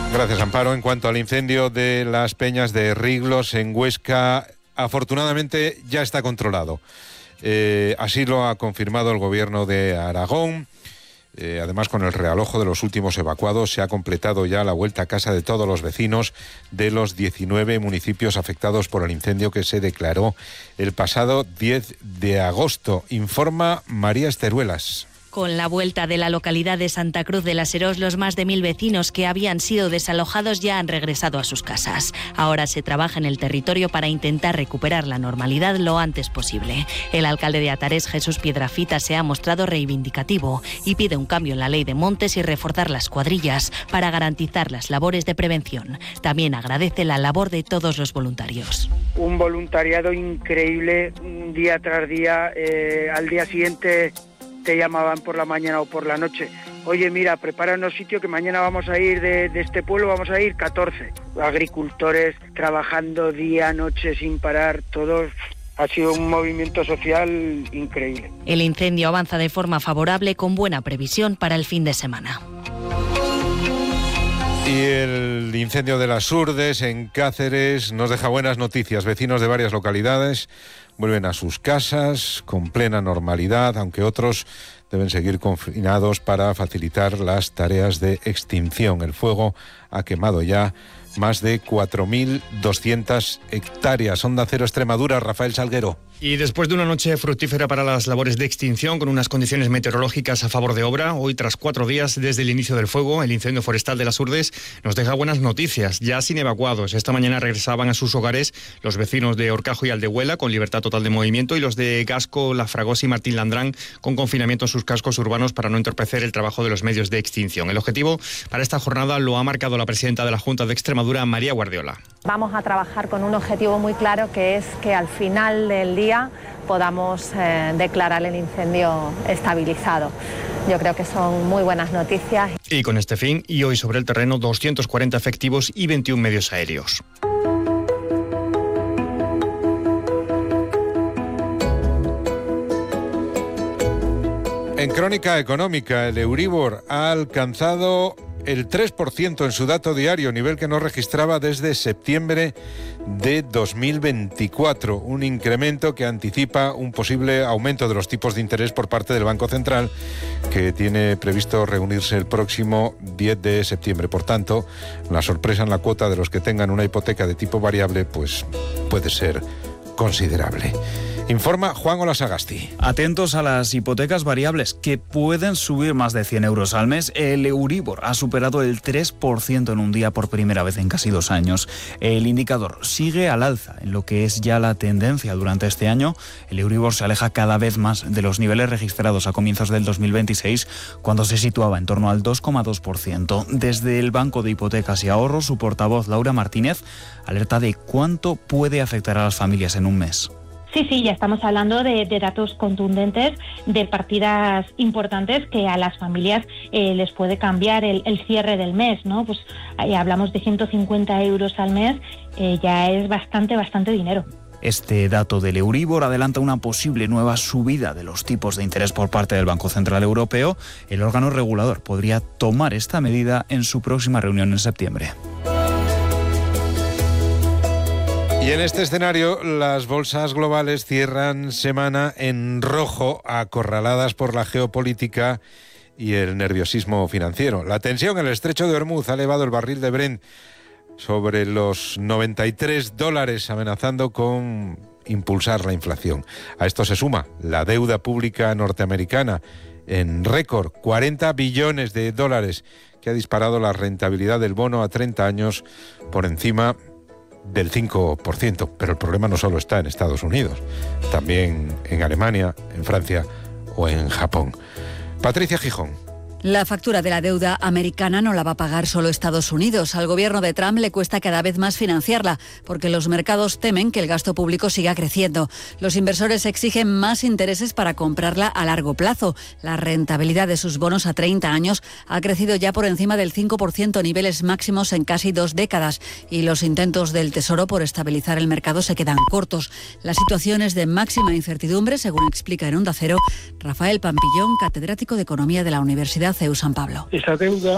Gracias, Amparo. En cuanto al incendio de las Peñas de Riglos en Huesca, afortunadamente ya está controlado. Así lo ha confirmado el Gobierno de Aragón. Además, con el realojo de los últimos evacuados, se ha completado ya la vuelta a casa de todos los vecinos de los 19 municipios afectados por el incendio que se declaró el pasado 10 de agosto. Informa María Esteruelas. Con la vuelta de la localidad de Santa Cruz de la Serós, los más de 1.000 vecinos que habían sido desalojados ya han regresado a sus casas. Ahora se trabaja en el territorio para intentar recuperar la normalidad lo antes posible. El alcalde de Atarés, Jesús Piedrafita, se ha mostrado reivindicativo y pide un cambio en la ley de montes y reforzar las cuadrillas para garantizar las labores de prevención. También agradece la labor de todos los voluntarios. Un voluntariado increíble, día tras día, al día siguiente te llamaban por la mañana o por la noche. Oye, mira, prepáranos sitio que mañana vamos a ir de este pueblo, vamos a ir 14. Agricultores trabajando día, noche sin parar, todos. Ha sido un movimiento social increíble. El incendio avanza de forma favorable con buena previsión para el fin de semana. Y el incendio de las Urdes en Cáceres nos deja buenas noticias. Vecinos de varias localidades vuelven a sus casas con plena normalidad, aunque otros deben seguir confinados para facilitar las tareas de extinción. El fuego ha quemado ya más de 4.200 hectáreas. Onda Cero Extremadura, Rafael Salguero. Y después de una noche fructífera para las labores de extinción, con unas condiciones meteorológicas a favor de obra, hoy tras 4 días desde el inicio del fuego, el incendio forestal de las Urdes nos deja buenas noticias, ya sin evacuados. Esta mañana regresaban a sus hogares los vecinos de Horcajo y Aldehuela con libertad total de movimiento y los de Gasco, La Fragosa y Martín Landrán con confinamiento en sus cascos urbanos para no entorpecer el trabajo de los medios de extinción. El objetivo para esta jornada lo ha marcado la presidenta de la Junta de Extremadura, María Guardiola. Vamos a trabajar con un objetivo muy claro, que es que al final del día podamos declarar el incendio estabilizado. Yo creo que son muy buenas noticias. Y con este fin, y hoy sobre el terreno, 240 efectivos y 21 medios aéreos. En crónica económica, el Euribor ha alcanzado el 3% en su dato diario, nivel que no registraba desde septiembre de 2024, un incremento que anticipa un posible aumento de los tipos de interés por parte del Banco Central, que tiene previsto reunirse el próximo 10 de septiembre. Por tanto, la sorpresa en la cuota de los que tengan una hipoteca de tipo variable pues puede ser considerable. Informa Juan Olasagasti. Atentos a las hipotecas variables, que pueden subir más de 100 euros al mes. El Euribor ha superado el 3% en un día por primera vez en casi 2 años. El indicador sigue al alza en lo que es ya la tendencia durante este año. El Euribor se aleja cada vez más de los niveles registrados a comienzos del 2026, cuando se situaba en torno al 2,2%. Desde el Banco de Hipotecas y Ahorros, su portavoz Laura Martínez alerta de cuánto puede afectar a las familias en un mes. Sí, ya estamos hablando de datos contundentes, de partidas importantes que a las familias les puede cambiar el cierre del mes, ¿no? Pues ahí hablamos de 150 euros al mes, ya es bastante dinero. Este dato del Euribor adelanta una posible nueva subida de los tipos de interés por parte del Banco Central Europeo. El órgano regulador podría tomar esta medida en su próxima reunión en septiembre. Y en este escenario, las bolsas globales cierran semana en rojo, acorraladas por la geopolítica y el nerviosismo financiero. La tensión en el estrecho de Hormuz ha elevado el barril de Brent sobre los $93, amenazando con impulsar la inflación. A esto se suma la deuda pública norteamericana en récord, $40 billones, que ha disparado la rentabilidad del bono a 30 años por encima del 5%, pero el problema no solo está en Estados Unidos, también en Alemania, en Francia o en Japón. Patricia Gijón. La factura de la deuda americana no la va a pagar solo Estados Unidos. Al gobierno de Trump le cuesta cada vez más financiarla, porque los mercados temen que el gasto público siga creciendo. Los inversores exigen más intereses para comprarla a largo plazo. La rentabilidad de sus bonos a 30 años ha crecido ya por encima del 5%, niveles máximos en casi 2 décadas. Y los intentos del Tesoro por estabilizar el mercado se quedan cortos. La situación es de máxima incertidumbre, según explica en Onda Cero Rafael Pampillón, catedrático de Economía de la Universidad CEU San Pablo. Esa deuda